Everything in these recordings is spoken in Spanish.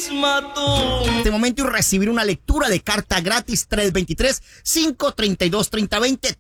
misma tú. En este momento y recibir una lectura de carta gratis 323-532-3020,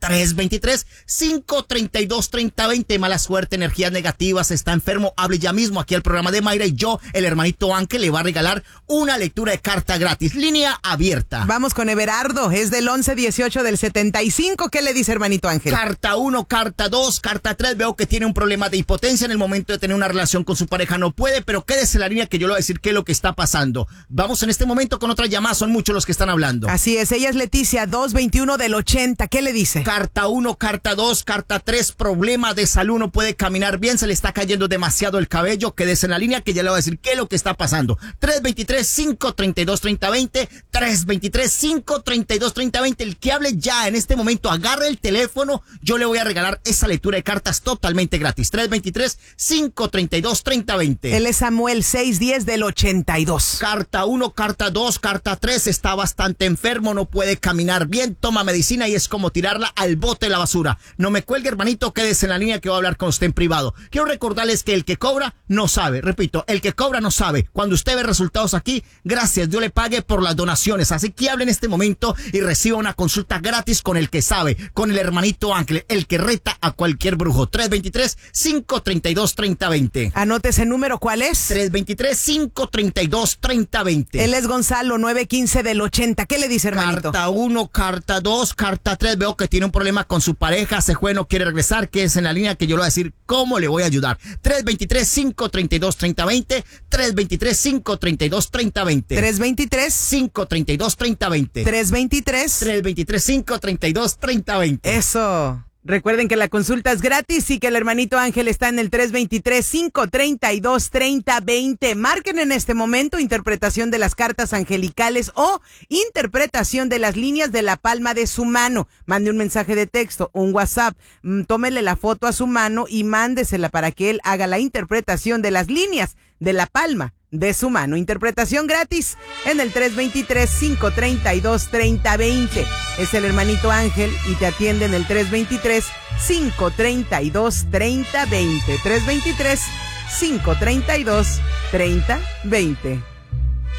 323-532-3020. Mala suerte, energías negativas, está enfermo, hable ya mismo aquí al programa de Mayra y yo, el hermanito Ángel, le va a regalar una lectura de carta gratis. Línea abierta. Vamos con Everardo, es del 11-18 del 75. ¿Qué le dice hermanito Ángel? Carta 1, carta 2, carta 3. Veo que tiene un problema de impotencia en el momento de tener una relación con su pareja. No puede, pero quédese en la línea que yo le voy a decir qué es lo que está pasando. Vamos en este momento con otra llamada. Son muchos los que están hablando. Así es, ella es Leticia, 221 del 80. ¿Qué le dice? Carta 1, carta 2, carta 3. Problema de salud. No puede caminar bien. Se le está cayendo demasiado el cabello. Quédese en la línea que ya le voy a decir qué es lo que está pasando. 323-532-3020. 323-532-3020. El que hable ya en este momento, agarre el teléfono. Yo le voy a regalar esa lectura de cartas totalmente gratis. 323-532-3020. Él es Samuel, 610 del 82. Carta 1, carta 2, carta 3. Está bastante enfermo, no puede caminar bien, toma medicina y es como tirarla al bote de la basura. No me cuelgue, hermanito, quédese en la línea que voy a hablar con usted en privado. Quiero recordarles que el que cobra no sabe. Repito, el que cobra no sabe. Cuando usted ve resultados aquí, gracias, Dios le pague por las donaciones. Así que hable en este momento y reciba una consulta gratis con el que sabe, con el hermanito Ángel, el que reta a cualquier brujo. 323-532-3020. Anote ese número, ¿cuál es? 323-532-3020. Él es Gonzalo, 915 del 80. ¿Qué le dice, hermanito? Carta 1, carta 2, carta 3. Veo que tiene un problema con su pareja, se fue, no quiere regresar, que es en la línea que yo le voy a decir cómo le voy a ayudar. 323-532-3020. 323-532-3020. 323-532-3020. 323-532-3020. Eso. Recuerden que la consulta es gratis y que el hermanito Ángel está en el 323-532-3020. Marquen en este momento interpretación de las cartas angelicales o interpretación de las líneas de la palma de su mano. Mande un mensaje de texto, un WhatsApp, tómele la foto a su mano y mándesela para que él haga la interpretación de las líneas de la palma de su mano. Interpretación gratis en el 323-532-3020. Es el hermanito Ángel y te atiende en el 323-532-3020. 323-532-3020.